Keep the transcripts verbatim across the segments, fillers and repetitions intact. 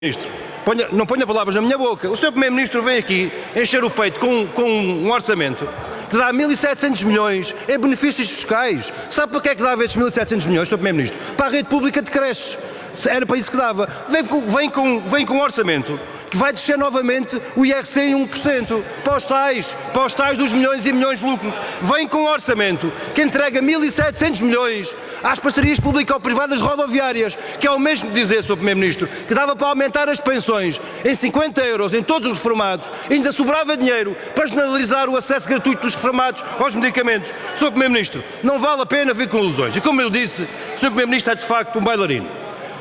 Ministro, ponha, não ponha palavras na minha boca. O senhor Primeiro-Ministro vem aqui encher o peito com, com um orçamento que dá mil e setecentos milhões em benefícios fiscais. Sabe para que é que dava esses mil e setecentos milhões, senhor Primeiro-Ministro? Para a rede pública de creches. Era para isso que dava. Vem com, vem com, vem com um orçamento que vai descer novamente o I R C em um por cento para os tais, para os tais dos milhões e milhões de lucros. Vem com um orçamento que entrega mil e setecentos milhões às parcerias público-privadas rodoviárias, que é o mesmo de dizer, senhor Primeiro-Ministro, que dava para aumentar as pensões em cinquenta euros em todos os reformados, ainda sobrava dinheiro para generalizar o acesso gratuito dos reformados aos medicamentos. senhor Primeiro-Ministro, não vale a pena vir com ilusões. E como eu disse, o senhor Primeiro-Ministro é de facto um bailarino.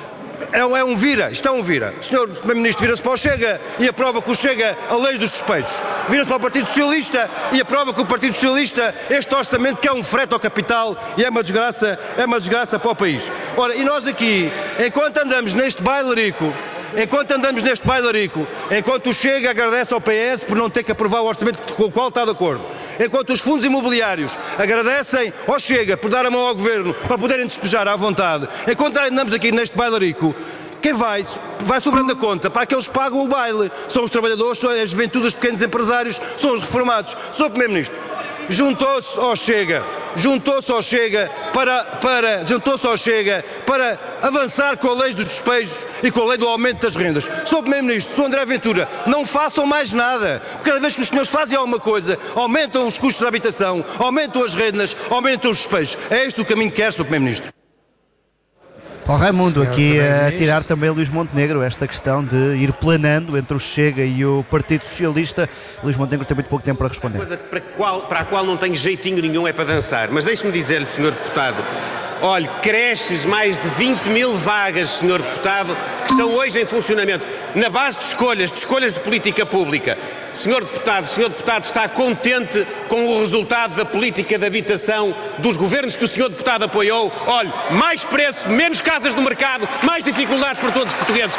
É um, é um vira, isto é um vira. O senhor Primeiro-Ministro vira-se para o Chega e aprova que o Chega a lei dos despejos. Vira-se para o Partido Socialista e aprova que o Partido Socialista este orçamento que é um frete ao capital e é uma desgraça, é uma desgraça para o país. Ora, e nós aqui, enquanto andamos neste bailarico, enquanto andamos neste bailarico, enquanto o Chega agradece ao P S por não ter que aprovar o orçamento com o qual está de acordo, enquanto os fundos imobiliários agradecem ao Chega por dar a mão ao Governo para poderem despejar à vontade, enquanto andamos aqui neste bailarico, quem vai, vai sobrando a conta para aqueles que pagam o baile. São os trabalhadores, são a juventude, os pequenos empresários, são os reformados. senhor Primeiro-Ministro, juntou-se ao Chega, juntou-se ao Chega para, para, juntou-se ao Chega para avançar com a lei dos despejos e com a lei do aumento das rendas. senhor Primeiro-Ministro, senhor André Ventura, não façam mais nada. Porque cada vez que os senhores fazem alguma coisa, aumentam os custos da habitação, aumentam as rendas, aumentam os despejos. É este o caminho que quer, senhor Primeiro-Ministro. Paulo Raimundo, aqui a tirar também Luís Montenegro esta questão de ir planando entre o Chega e o Partido Socialista. Luís Montenegro tem muito pouco tempo para responder. Coisa para a qual, para a qual não tenho jeitinho nenhum é para dançar, mas deixe-me dizer-lhe, senhor Deputado, olhe, creches, mais de vinte mil vagas, senhor Deputado, que estão hoje em funcionamento, na base de escolhas, de escolhas de política pública. senhor Deputado, senhor Deputado está contente com o resultado da política de habitação dos governos que o senhor Deputado apoiou? Olhe, mais preço, menos casas no mercado, mais dificuldades para todos os portugueses.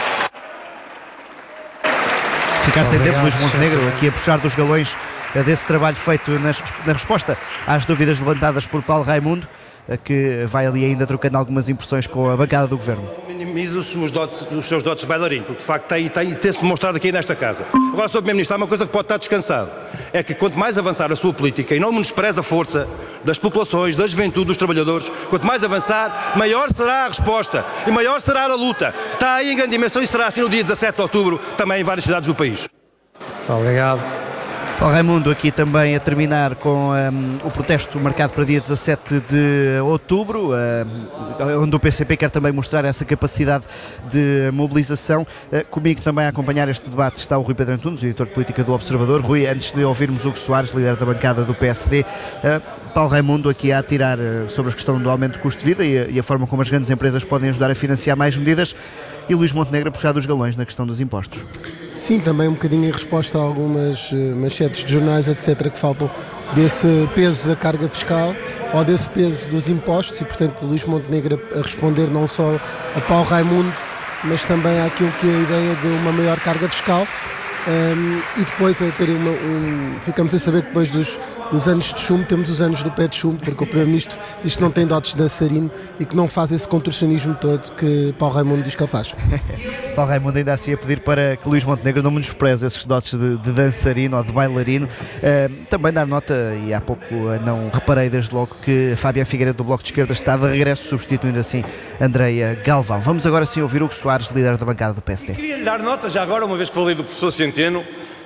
Ficar sem tempo, Luís Montenegro, aqui a puxar dos galões desse trabalho feito nas, na resposta às dúvidas levantadas por Paulo Raimundo, que vai ali ainda trocando algumas impressões com a bancada do Governo. Minimiza os, os, dotes, os seus dotes de bailarino, porque de facto tem, tem, tem-se demonstrado aqui nesta casa. Agora, senhor Primeiro-Ministro, há uma coisa que pode estar descansado, é que quanto mais avançar a sua política, e não menospreza a força das populações, da juventude, dos trabalhadores, quanto mais avançar, maior será a resposta e maior será a luta. Está aí em grande dimensão e será assim no dia dezassete de outubro, também em várias cidades do país. Muito obrigado. Paulo Raimundo aqui também a terminar com um, o protesto marcado para dia dezassete de outubro, uh, onde o P C P quer também mostrar essa capacidade de mobilização. Uh, comigo também a acompanhar este debate está o Rui Pedro Antunes, editor de política do Observador. Rui, antes de ouvirmos Hugo Soares, líder da bancada do P S D, uh, Paulo Raimundo aqui a atirar uh, sobre a questão do aumento do custo de vida e a, e a forma como as grandes empresas podem ajudar a financiar mais medidas, e Luís Montenegro a puxar dos galões na questão dos impostos. Sim, também um bocadinho em resposta a algumas manchetes de jornais, etcétera, que faltam desse peso da carga fiscal ou desse peso dos impostos, e portanto Luís Montenegro a responder não só a Paulo Raimundo, mas também àquilo que é a ideia de uma maior carga fiscal. Um, e depois a ter uma, um, ficamos a saber que depois dos, dos anos de chumbo temos os anos do pé de chumbo, porque o Primeiro-Ministro diz que não tem dotes de dançarino e que não faz esse contorcionismo todo que Paulo Raimundo diz que ele faz. Paulo Raimundo ainda assim a pedir para que Luís Montenegro não menospreze esses dotes de, de dançarino ou de bailarino. Uh, também dar nota, e há pouco uh, não reparei desde logo, que a Fábia Figueiredo do Bloco de Esquerda está de regresso, substituindo assim Andreia Galvão. Vamos agora sim ouvir Hugo Soares, líder da bancada do P S D. Queria lhe dar nota já agora, uma vez que falei do professor Centeno,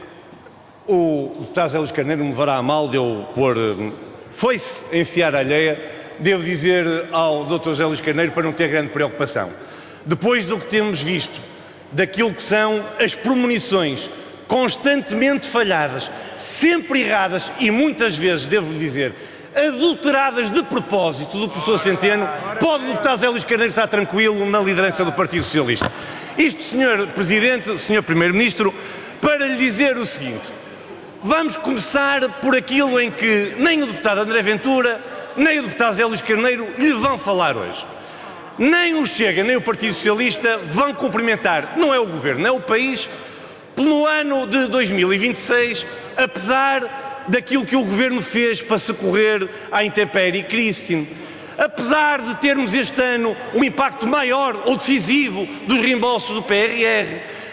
o deputado Zé Luís Carneiro me levará a mal de eu pôr foice em seara alheia. Devo dizer ao doutor Zé Luís Carneiro para não ter grande preocupação. Depois do que temos visto, daquilo que são as premonições constantemente falhadas, sempre erradas e muitas vezes, devo lhe dizer, adulteradas de propósito do professor Centeno, pode o deputado Zé Luís Carneiro estar tranquilo na liderança do Partido Socialista. Isto, senhor Presidente, senhor Primeiro-Ministro, para lhe dizer o seguinte: vamos começar por aquilo em que nem o deputado André Ventura, nem o deputado Zé Luís Carneiro lhe vão falar hoje. Nem o Chega, nem o Partido Socialista vão cumprimentar, não é o Governo, não é o país, pelo ano de dois mil e vinte e seis, apesar daquilo que o Governo fez para socorrer à intempérie Christine. Apesar de termos este ano um impacto maior ou decisivo dos reembolsos do P R R,